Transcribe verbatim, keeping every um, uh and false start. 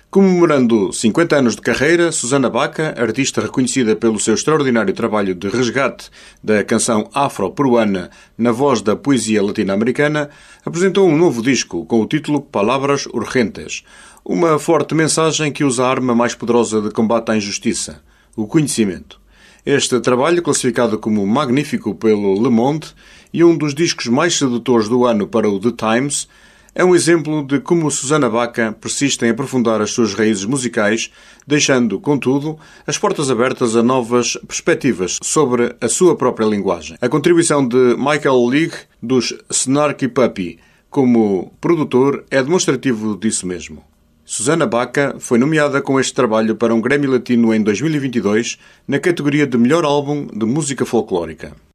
Comemorando cinquenta anos de carreira, Susana Baca, artista reconhecida pelo seu extraordinário trabalho de resgate da canção afro-peruana na voz da poesia latino-americana, apresentou um novo disco com o título Palavras Urgentes, uma forte mensagem que usa a arma mais poderosa de combate à injustiça, o conhecimento. Este trabalho, classificado como magnífico pelo Le Monde e um dos discos mais sedutores do ano para o The Times, é um exemplo de como Susana Baca persiste em aprofundar as suas raízes musicais, deixando, contudo, as portas abertas a novas perspectivas sobre a sua própria linguagem. A contribuição de Michael League, dos Snarky Puppy, como produtor, é demonstrativo disso mesmo. Susana Baca foi nomeada com este trabalho para um Grammy Latino em dois mil e vinte e dois, na categoria de Melhor Álbum de Música Folclórica.